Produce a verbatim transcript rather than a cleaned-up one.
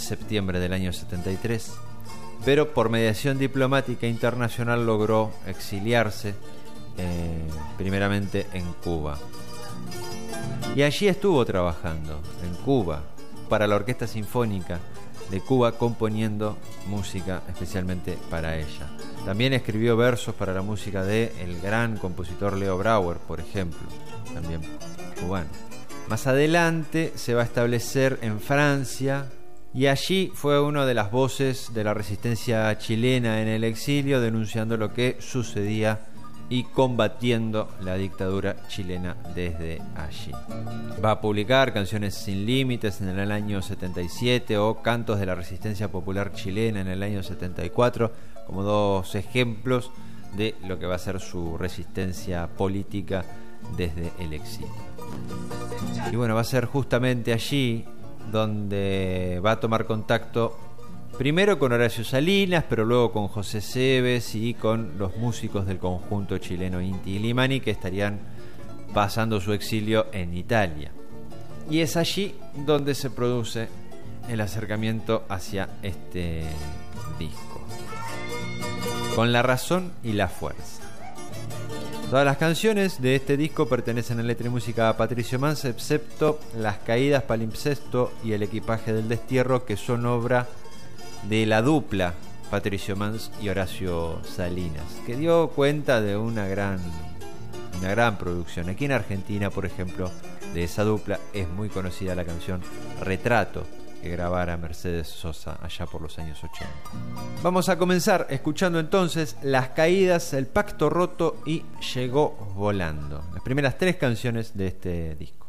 septiembre del año setenta y tres, pero por mediación diplomática internacional logró exiliarse, eh, primeramente en Cuba. Y allí estuvo trabajando, en Cuba, para la Orquesta Sinfónica de Cuba, componiendo música especialmente para ella. También escribió versos para la música de el gran compositor Leo Brouwer, por ejemplo, también cubano. Más adelante se va a establecer en Francia y allí fue una de las voces de la resistencia chilena en el exilio, denunciando lo que sucedía y combatiendo la dictadura chilena desde allí. Va a publicar Canciones sin Límites en el año setenta y siete o Cantos de la Resistencia Popular Chilena en el año setenta y cuatro, como dos ejemplos de lo que va a ser su resistencia política desde el exilio. Y bueno, va a ser justamente allí donde va a tomar contacto primero con Horacio Salinas, pero luego con José Cebes y con los músicos del conjunto chileno Inti Illimani, que estarían pasando su exilio en Italia. Y es allí donde se produce el acercamiento hacia este disco, con la razón y la fuerza. Todas las canciones de este disco pertenecen en letra y música a Patricio Mans, excepto Las Caídas, Palimpsesto y El Equipaje del Destierro, que son obra de la dupla Patricio Mans y Horacio Salinas, que dio cuenta de una gran, una gran producción. Aquí en Argentina, por ejemplo, de esa dupla es muy conocida la canción Retrato, que grabara Mercedes Sosa allá por los años ochenta. Vamos a comenzar escuchando entonces Las Caídas, El Pacto Roto y Llegó Volando, las primeras tres canciones de este disco.